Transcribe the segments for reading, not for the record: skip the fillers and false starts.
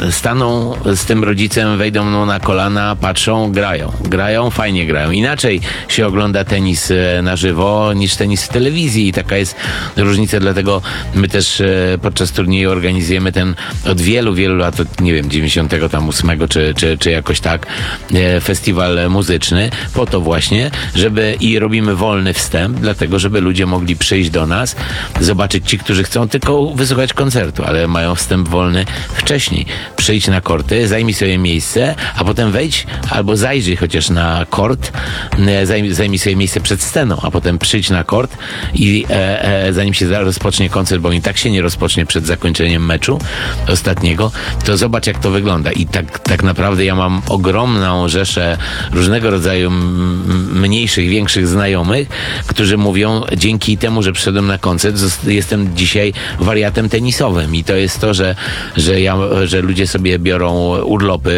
staną z tym rodzicem, wejdą mu na kolana, patrzą, grają, fajnie grają. Inaczej się ogląda tenis na żywo niż tenis w telewizji i taka jest różnica, dlatego my też podczas turnieju organizujemy ten od wielu lat, od, nie wiem, 98 czy jakoś tak, festiwal muzyczny, po to właśnie, i robimy wolny wstęp, dlatego, żeby ludzie mogli przyjść do nas, zobaczyć ci, którzy chcą tylko wysłuchać koncertu, ale mają wstęp wolny wcześniej. Przyjdź na korty, zajmij sobie miejsce, a potem wejdź albo zajrzyj chociaż na kort, zajmij sobie miejsce przed sceną, a potem przyjdź na kort i zanim się rozpocznie koncert, bo i tak się nie rozpocznie przed zakończeniem meczu ostatniego, to zobacz, jak to wygląda. I tak naprawdę ja mam ogromną rzeszę różnego rodzaju mniejszych, większych znajomych, którzy mówią, dzięki temu, że przyszedłem na koncert, jestem dzisiaj wariatem tenisowym. I to jest to, że ludzie sobie biorą urlopy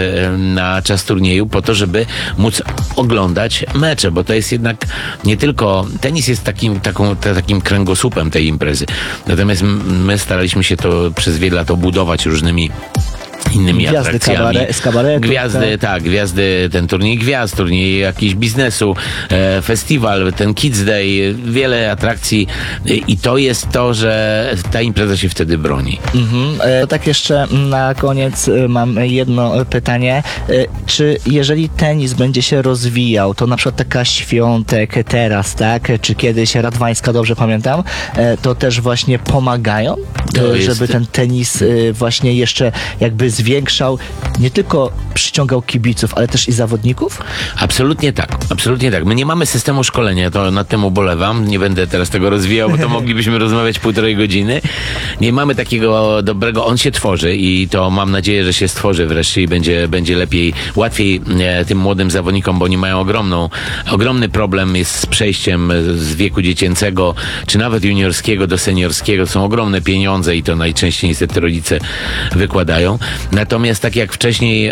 na czas turnieju po to, żeby móc oglądać mecze, bo to jest jednak nie tylko... Tenis jest takim kręgosłupem tej imprezy. Natomiast my staraliśmy się to przez wiele lat obudować różnymi innymi atrakcjami. Z kabaretu. Gwiazdy, ten turniej gwiazd, turniej jakiś biznesu, festiwal, ten Kids Day, wiele atrakcji i to jest to, że ta impreza się wtedy broni. Tak jeszcze na koniec mam jedno pytanie. Czy jeżeli tenis będzie się rozwijał, to na przykład taka Świątek teraz, tak? Czy kiedyś Radwańska, dobrze pamiętam, to też właśnie pomagają, żeby ten tenis właśnie jeszcze jakby zwiększał, nie tylko przyciągał kibiców, ale też i zawodników? Absolutnie tak. My nie mamy systemu szkolenia, to nad tym ubolewam. Nie będę teraz tego rozwijał, bo to moglibyśmy rozmawiać 1,5 godziny. Nie mamy takiego dobrego, on się tworzy i to mam nadzieję, że się stworzy wreszcie i będzie łatwiej tym młodym zawodnikom, bo oni mają ogromny problem jest z przejściem z wieku dziecięcego, czy nawet juniorskiego do seniorskiego. To są ogromne pieniądze i to najczęściej niestety rodzice wykładają. Natomiast tak jak wcześniej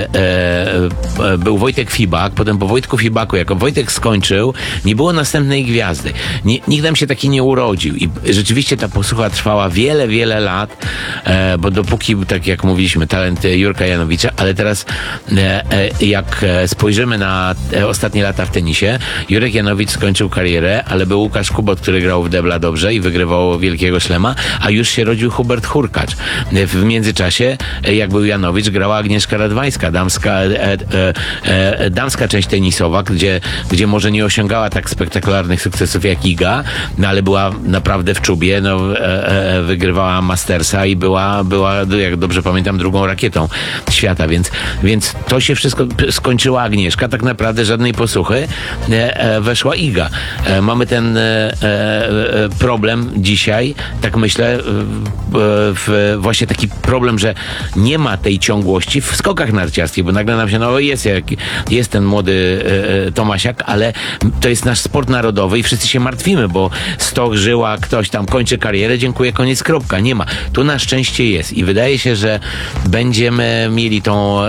był Wojtek Fibak, potem po Wojtku Fibaku, jako Wojtek skończył, nie było następnej gwiazdy. Nikt nam się taki nie urodził i rzeczywiście ta posłucha trwała wiele lat, bo dopóki, tak jak mówiliśmy, talent Jurka Janowicza, ale teraz jak spojrzymy na ostatnie lata w tenisie, Jurek Janowicz skończył karierę, ale był Łukasz Kubot, który grał w debla dobrze i wygrywał wielkiego szlema, a już się rodził Hubert Hurkacz. W międzyczasie, jak był Janowicz, grała Agnieszka Radwańska, damska część tenisowa, gdzie może nie osiągała tak spektakularnych sukcesów jak Iga, no ale była naprawdę w czubie, wygrywała Mastersa i była, jak dobrze pamiętam, drugą rakietą świata, więc to się wszystko skończyła Agnieszka, tak naprawdę żadnej posłuchy, weszła Iga. Mamy ten problem dzisiaj, tak myślę, właśnie taki problem, że nie ma tej ciągłości w skokach narciarskich, bo nagle nam się, jest ten młody Tomasiak, ale to jest nasz sport narodowy i wszyscy się martwimy, bo Stoch, Żyła, ktoś tam kończy karierę, dziękuję, koniec, kropka. Nie ma. Tu na szczęście jest i wydaje się, że będziemy mieli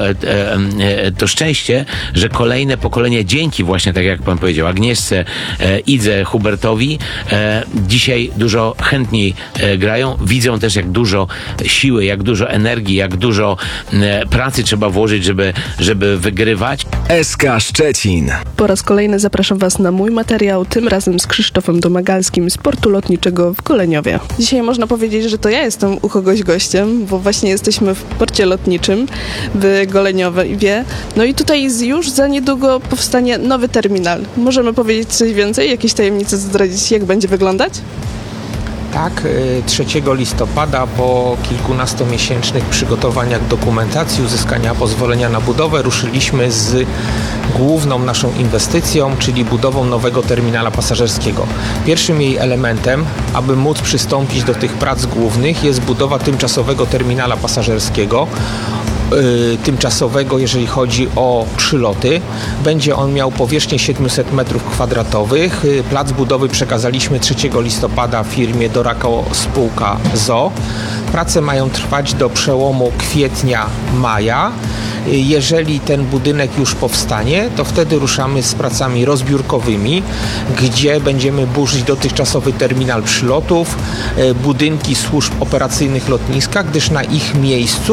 to szczęście, że kolejne pokolenia, dzięki właśnie, tak jak pan powiedział, Agnieszce, Idze, Hubertowi, dzisiaj dużo chętniej grają, widzą też, jak dużo siły, jak dużo energii, jak dużo pracy trzeba włożyć, żeby wygrywać. SK Szczecin. Po raz kolejny zapraszam Was na mój materiał, tym razem z Krzysztofem Domagalskim z Portu Lotniczego w Goleniowie. Dzisiaj można powiedzieć, że to ja jestem u kogoś gościem, bo właśnie jesteśmy w porcie lotniczym w Goleniowie. No i tutaj już za niedługo powstanie nowy terminal. Możemy powiedzieć coś więcej? Jakieś tajemnice zdradzić, jak będzie wyglądać? Tak, 3 listopada po kilkunastomiesięcznych przygotowaniach dokumentacji, uzyskania pozwolenia na budowę ruszyliśmy z główną naszą inwestycją, czyli budową nowego terminala pasażerskiego. Pierwszym jej elementem, aby móc przystąpić do tych prac głównych, jest budowa tymczasowego terminala pasażerskiego. Tymczasowego, jeżeli chodzi o przyloty. Będzie on miał powierzchnię 700 m2. Plac budowy przekazaliśmy 3 listopada firmie Dorako Spółka ZOO. Prace mają trwać do przełomu kwietnia-maja. Jeżeli ten budynek już powstanie, to wtedy ruszamy z pracami rozbiórkowymi, gdzie będziemy burzyć dotychczasowy terminal przylotów, budynki służb operacyjnych lotniska, gdyż na ich miejscu